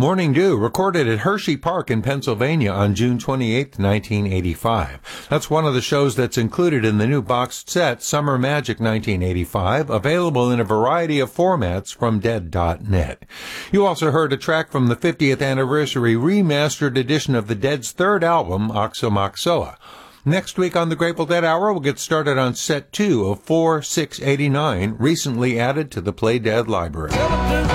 Morning Dew, recorded at Hershey Park in Pennsylvania on June 28, 1985. That's one of the shows that's included in the new boxed set, Summer Magic 1985, available in a variety of formats from Dead.net. You also heard a track from the 50th anniversary remastered edition of the Dead's third album, Oxomoxoa. Next week on the Grateful Dead Hour, we'll get started on set 2 of 4-6-89, recently added to the Play Dead library.